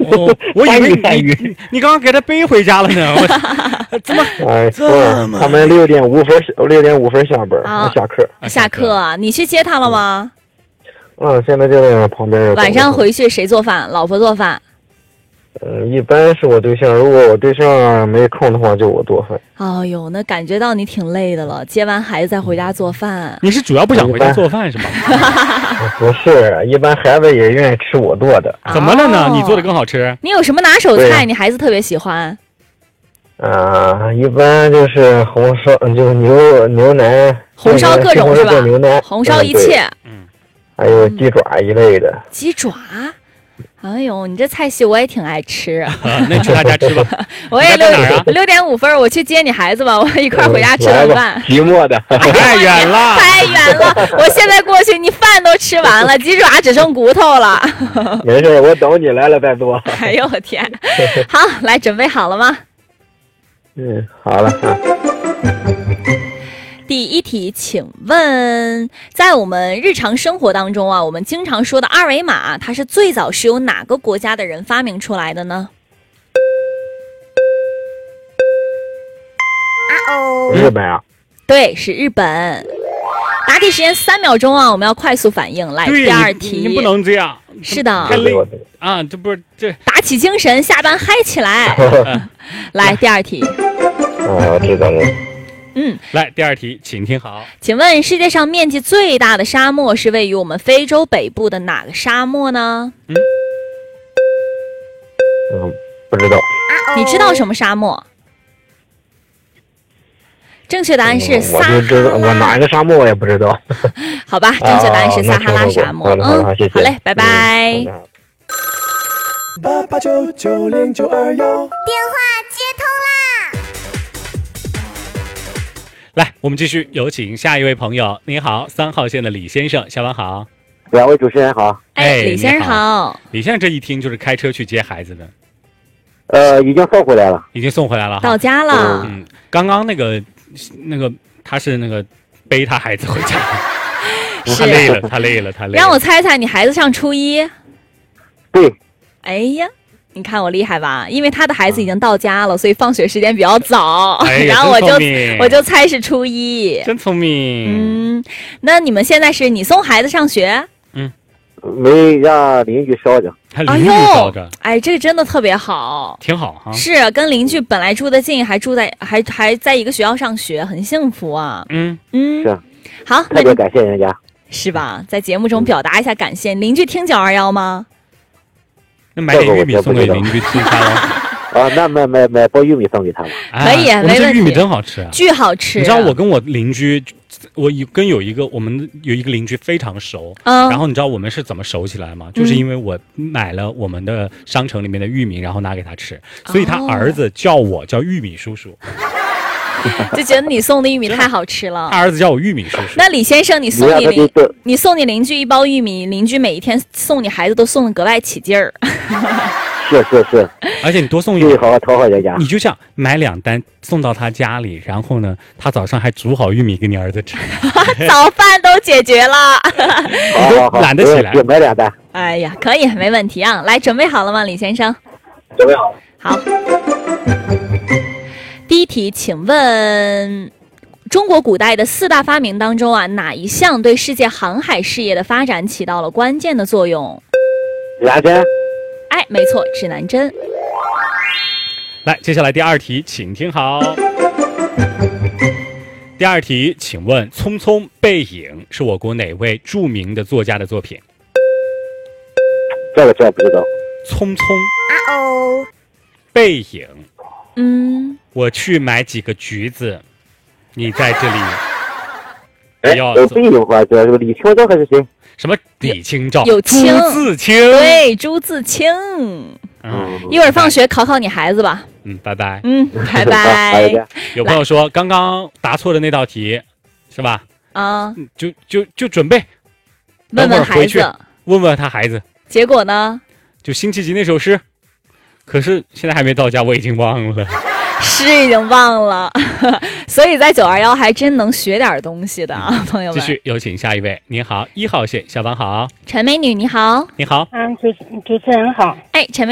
哦，我以为你刚刚给他背回家了呢。我怎么？ 他们6点5分下班下课。 下课，你去接他了吗？ 现在就在旁边。 晚上回去谁做饭？老婆做饭？ 一般是我对象，如果我对象没空的话，就我做饭。 哎呦，那感觉到你挺累的了，接完孩子再回家做饭。 你是主要不想回家做饭是吗？ 不是，一般孩子也愿意吃我做的。 怎么了呢？你做的更好吃。 你有什么拿手菜？你孩子特别喜欢？ 一般就是红烧，就是牛腩， 红烧各种是吧？ 牛腩， 红烧一切。 还有鸡爪一类的。 鸡爪。哎呦，你这菜系我也挺爱吃。 那你去他家吃吧。 我也6点5分，我去接你孩子吧，我一块回家吃顿饭。 寂寞的， 太远了， 太远了。我现在过去，你饭都吃完了，鸡爪只剩骨头了。 没事，我等你来了再做。 哎呦我天！好，来准备好了吗？ 好了啊。 第一题，请问在我们日常生活当中啊，我们经常说的二维码，它是最早是由哪个国家的人发明出来的呢？ 日本啊？ 对，是日本。答题时间3秒钟啊，我们要快速反应。来，第二题。 你不能这样。 是的。 太累啊！这不是这。 打起精神，下班嗨起来。来，第二题。 知道了。 来第二题，请听好。 请问世界上面积最大的沙漠是位于我们非洲北部的哪个沙漠呢？ 不知道。 你知道什么沙漠？正确答案是撒哈拉。 我哪个沙漠我也不知道。 好吧，正确答案是撒哈拉沙漠。 谢谢。 好嘞，拜拜。 88990921， 电话接通啦！ 来，我们继续有请下一位朋友。您好，3号线的李先生，下班好。 两位主持人好。 李先生好。 李先生这一听就是开车去接孩子的。 已经送回来了。 已经送回来了。 到家了。 刚刚那个他是背他孩子回家。他累了。 让我猜猜，你孩子上初一？ 对。 哎呀。你看我厉害吧？因为他的孩子已经到家了，所以放学时间比较早。然后我就猜是初一。 真聪明。 那你们现在是你送孩子上学？ 没让邻居捎着。 还邻居捎着。 哎，这个真的特别好。 挺好哈。 是跟邻居本来住得近，还在一个学校上学，很幸福啊。 是。 好， 特别感谢人家。 是吧？在节目中表达一下感谢。邻居听921吗？ 那买点玉米送给邻居吃一下喽。 那买包玉米送给他们。 可以，没问题。 玉米真好吃， 巨好吃。 你知道我跟我邻居，我们有一个邻居非常熟。然后你知道我们是怎么熟起来吗？就是因为我买了我们的商城里面的玉米，然后拿给他吃，所以他儿子叫我叫玉米叔叔。 就觉得你送的玉米太好吃了。 他儿子叫我玉米叔叔。 那李先生，你送你邻居一包玉米，邻居每一天送你孩子都送的格外起劲儿。 是。 而且你多送一点， 好好讨好人家。 你就像买2单送到他家里，然后呢，他早上还煮好玉米给你儿子吃。 早饭都解决了。 你都懒得起来。 买2单。 哎呀，可以，没问题啊。来，准备好了吗，李先生？ 准备好了。 好。第一题，请问中国古代的4大发明当中啊，哪一项对世界航海事业的发展起到了关键的作用？ 指南针。 哎，没错，指南针。 来，接下来第二题，请听好。第二题，请问《匆匆背影》是我国哪位著名的作家的作品？ 这个不知道。 匆匆背影。我去买几个橘子，你在这里。 背影的话，这个李清照还是谁？ 什么李清照？ 有清。 朱自清。 对，朱自清。一会儿放学考你孩子吧。 拜拜。 拜拜。 有朋友说刚刚答错的那道题，是吧？就准备问问孩子， 问问他孩子。 结果呢？ 就辛弃疾那首诗，可是现在还没到家，我已经忘了。 是已经忘了，所以在921还真能学点东西的啊，朋友们。 继续有请下一位。您好，1号线，下班好。 陈美女，你好。 你好。 主持人好。 哎，陈美